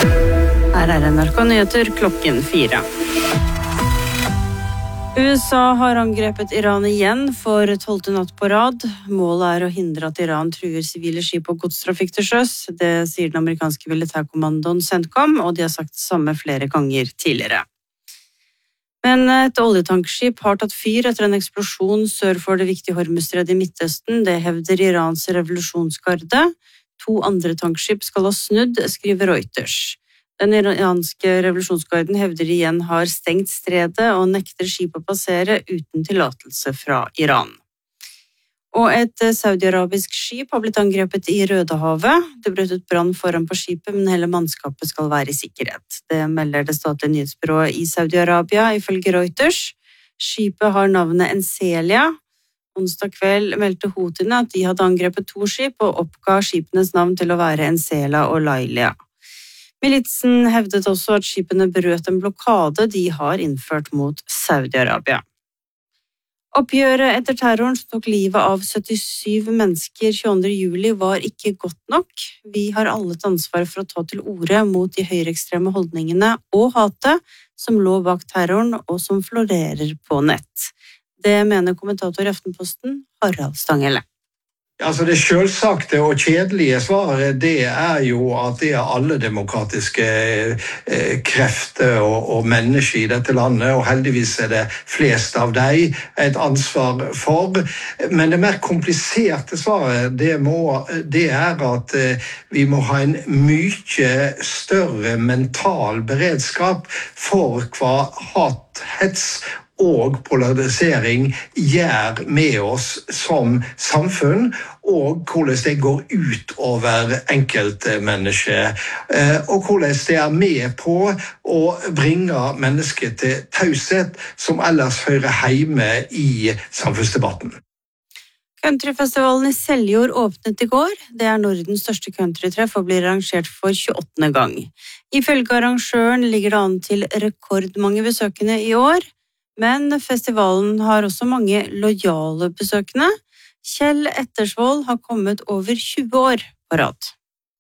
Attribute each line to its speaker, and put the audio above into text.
Speaker 1: Her NRK Nyheter klokken 4. USA har angrepet Iran igjen for 12. natt på rad. Målet å hindre at Iran truer sivile skip og godstrafikk til sjøs. Det sier den amerikanske militærkommandoen CENTCOM, og de har sagt det samme flere ganger tidligere. Men et oljetankskip har tatt fyr etter en eksplosjon sør for det viktige Hormuzstredet i Midtøsten. Det hevder Irans revolusjonsgarde. 2 andre tankskip skal ha snudd, skriver Reuters. Den iranske revolusjonsgarden hevder igjen har stengt stredet og nekter skip å passere uten tillatelse fra Iran. Og et saudi-arabisk skip har blitt angrepet i Rødehavet. Det brøt ut brann foran på skipet, men hele mannskapet skal være i sikkerhet. Det melder det statlige nyhetsbyrået i Saudi-Arabia, ifølge Reuters. Skipet har navnet Enselia. Onsdag kveld meldte Houthiene at de hadde angrepet 2 skip og oppga skipenes navn til å være Ensela og Lailia. Militsen hevdet også at skipene brøt en blokade de har innført mot Saudi-Arabia. Oppgjøret etter terroren som tok livet av 77 mennesker 22. juli var ikke godt nok. Vi har alle et ansvar for å ta til orde mot de høyreekstreme holdningene og hatet som lå bak terroren og som florerer på nett. Det mener kommentator i Aftenposten, Harald Stanghelle.
Speaker 2: Altså det selvsagte og kjedelige svaret, det er jo at det er alle demokratiske krefter og mennesker i dette landet, og heldigvis er det flest av dem et ansvar for. Men det mer kompliserte svaret, det er at vi må ha en mye større mental beredskap for hva hat, hets og polarisering gjør med oss som samfunn, og hvordan det går ut over enkeltmennesker, og hvordan det er med på å bringe mennesker til taushet som ellers hører hjemme i samfunnsdebatten.
Speaker 1: Countryfestivalen i Seljord åpnet i går. Det er Nordens største countrytreff og blir arrangert for 28. gang. Ifølge arrangøren ligger det an til rekordmange besøkende i år, men festivalen har også mange lojale besøkende. Kjell Ettersvold har kommet over 20 år på rad.